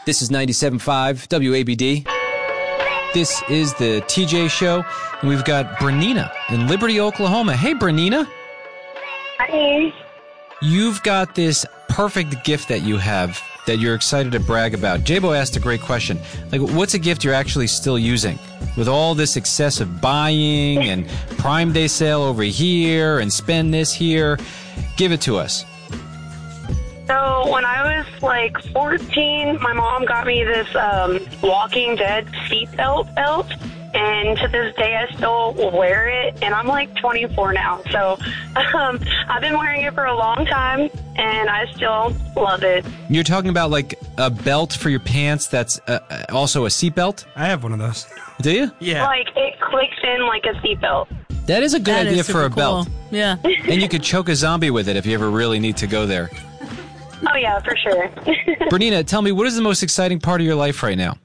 This is 97.5 WABD. This is the TJ Show, and we've got Bernina in Liberty, Oklahoma. Hey, Bernina. Hi. You've got this perfect gift that you have that you're excited to brag about. Jabo asked a great question. Like, what's a gift you're actually still using? With all this excessive buying and Prime Day sale over here and spend this here, give it to us. So when I was like 14, my mom got me this Walking Dead seatbelt belt. And to this day, I still wear it, and I'm like 24 now. So I've been wearing it for a long time, and I still love it. You're talking about like a belt for your pants that's also a seatbelt? I have one of those. Do you? Yeah. Like, it clicks in like a seatbelt. That is a good That idea is for a super belt. cool. Yeah. And you could choke a zombie with it if you ever really need to go there. Oh, yeah, for sure. Bernina, tell me, what is the most exciting part of your life right now?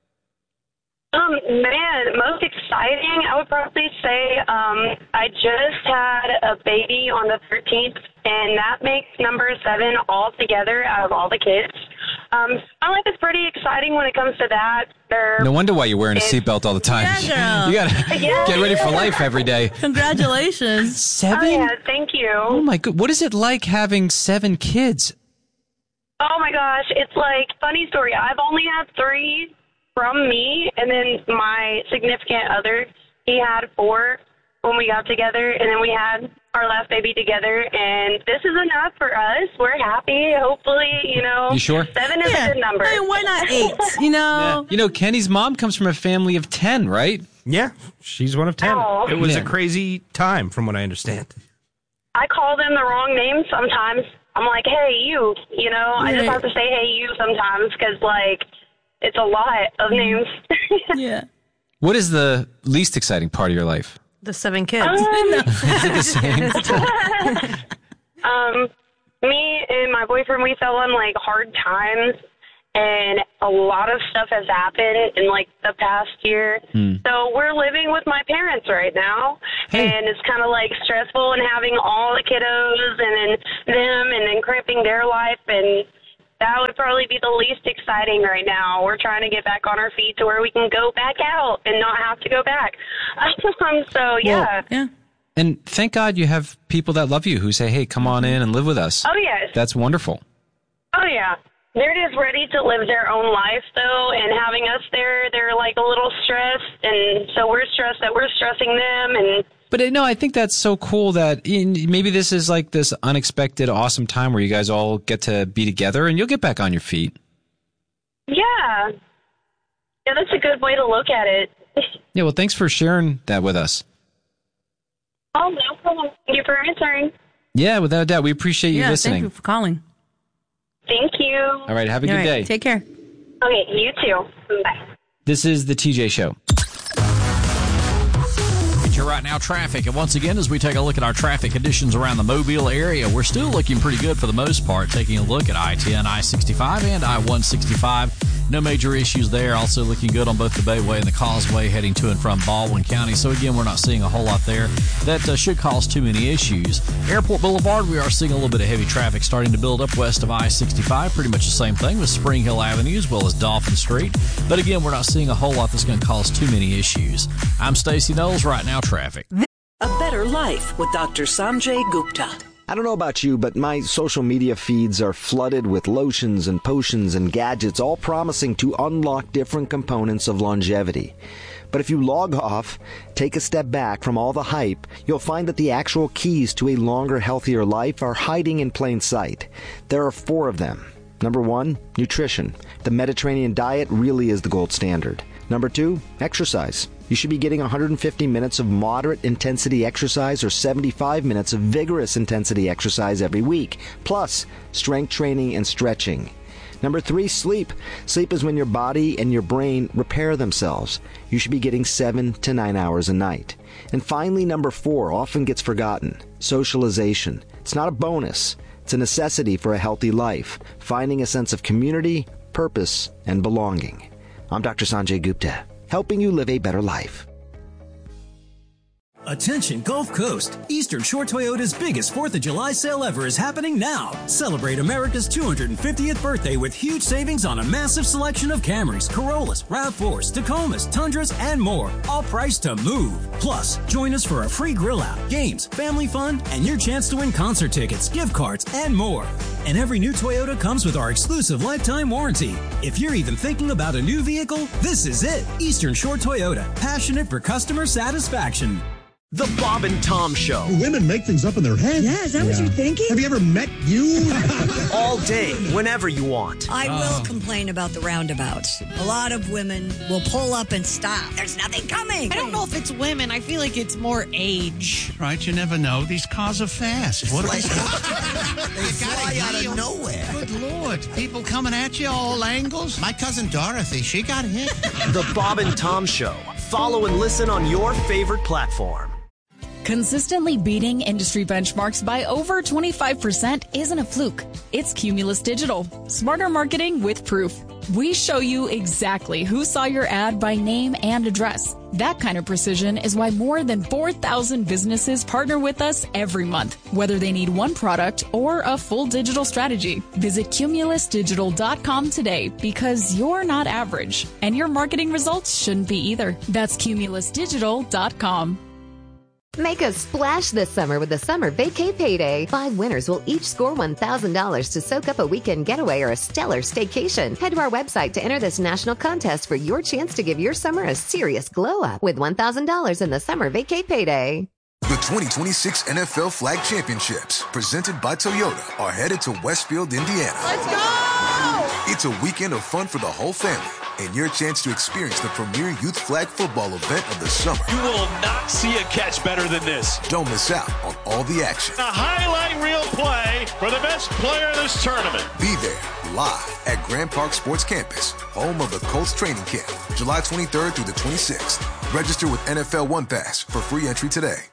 Man, most exciting, I would probably say I just had a baby on the 13th, and that makes number 7 altogether out of all the kids. My life is pretty exciting when it comes to that. No wonder why you're wearing a seatbelt all the time. Yeah, girl. You gotta get ready for life every day. Congratulations. 7? Oh, yeah, thank you. Oh, my God. What is it like having 7 kids? Oh, my gosh, it's like, funny story, I've only had 3 from me, and then my significant other, he had 4 when we got together, and then we had our last baby together, and this is enough for us. We're happy, hopefully, You sure? 7 is a good number. I mean, why not 8? Yeah. You know, Kenny's mom comes from a family of 10, right? Yeah, she's one of 10. Oh. It was Yeah. a crazy time, from what I understand. I call them the wrong name sometimes. I'm like, hey, you, I just Right. have to say hey, you sometimes, because, like, it's a lot of names. Yeah. What is the least exciting part of your life? The 7 kids. Me and my boyfriend, we fell on, like, hard times, and a lot of stuff has happened in, like, the past year. So we're living with my parents right now, and it's kind of, like, stressful and having all the kiddos and then them and then cramping their life, and that would probably be the least exciting right now. We're trying to get back on our feet to where we can go back out and not have to go back. So, yeah. Yeah. And thank God you have people that love you who say, hey, come on in and live with us. Oh, yes. That's wonderful. Oh, yeah. They're just ready to live their own life, though, and having us there, they're, like, a little stressed, and so we're stressed that we're stressing them, and... But no, I think that's so cool that maybe this is like this unexpected, awesome time where you guys all get to be together and you'll get back on your feet. Yeah. Yeah, that's a good way to look at it. Yeah, well, thanks for sharing that with us. Oh, no problem. Thank you for answering. Yeah, without a doubt. We appreciate you listening. Thank you for calling. Thank you. All right, have a All good right, day. Take care. Okay, you too. Bye. This is the TJ Show. Your right now traffic, and once again, as we take a look at our traffic conditions around the Mobile area, we're still looking pretty good for the most part. Taking a look at I-10, I-65, and I-165. No major issues there. Also looking good on both the Bayway and the Causeway heading to and from Baldwin County. So again, we're not seeing a whole lot there that should cause too many issues. Airport Boulevard, we are seeing a little bit of heavy traffic starting to build up west of I-65. Pretty much the same thing with Spring Hill Avenue as well as Dolphin Street. But again, we're not seeing a whole lot that's going to cause too many issues. I'm Stacey Knowles, Right Now Traffic. A better life with Dr. Sanjay Gupta. I don't know about you, but my social media feeds are flooded with lotions and potions and gadgets, all promising to unlock different components of longevity. But if you log off, take a step back from all the hype, you'll find that the actual keys to a longer, healthier life are hiding in plain sight. There are 4 of them. Number 1, nutrition. The Mediterranean diet really is the gold standard. Number 2, exercise. You should be getting 150 minutes of moderate intensity exercise or 75 minutes of vigorous intensity exercise every week, plus strength training and stretching. Number 3, sleep. Sleep is when your body and your brain repair themselves. You should be getting 7 to 9 hours a night. And finally, number 4 often gets forgotten. Socialization. It's not a bonus. It's a necessity for a healthy life, finding a sense of community, purpose, and belonging. I'm Dr. Sanjay Gupta, helping you live a better life. Attention Gulf Coast. Eastern Shore Toyota's biggest 4th of July sale ever is happening now. Celebrate America's 250th birthday with huge savings on a massive selection of Camrys, Corollas, RAV4s, Tacomas, Tundras, and more. All priced to move. Plus, join us for a free grill out, games, family fun, and your chance to win concert tickets, gift cards, and more. And every new Toyota comes with our exclusive lifetime warranty. If you're even thinking about a new vehicle, this is it. Eastern Shore Toyota. Passionate for customer satisfaction. The Bob and Tom Show. Women make things up in their head. Yeah, is that what you're thinking? Have you ever met you? All day, whenever you want. I will complain about the roundabouts. A lot of women will pull up and stop. There's nothing coming. I don't know if it's women. I feel like it's more age. Right, you never know. These cars are fast. What are they fly out of nowhere. Good Lord. People coming at you all angles. My cousin Dorothy, she got hit. The Bob and Tom Show. Follow and listen on your favorite platform. Consistently beating industry benchmarks by over 25% isn't a fluke. It's Cumulus Digital. Smarter marketing with proof. We show you exactly who saw your ad by name and address. That kind of precision is why more than 4,000 businesses partner with us every month, whether they need one product or a full digital strategy. Visit cumulusdigital.com today because you're not average, and your marketing results shouldn't be either. That's cumulusdigital.com. Make a splash this summer with the Summer Vacay Payday. 5 winners will each score $1,000 to soak up a weekend getaway or a stellar staycation. Head to our website to enter this national contest for your chance to give your summer a serious glow up with $1,000 in the Summer Vacay Payday. The 2026 NFL Flag Championships, presented by Toyota, are headed to Westfield, Indiana. Let's go! It's a weekend of fun for the whole family and your chance to experience the premier youth flag football event of the summer. You will not see a catch better than this. Don't miss out on all the action. A highlight reel play for the best player in this tournament. Be there live at Grand Park Sports Campus, home of the Colts training camp, July 23rd through the 26th. Register with NFL One Pass for free entry today.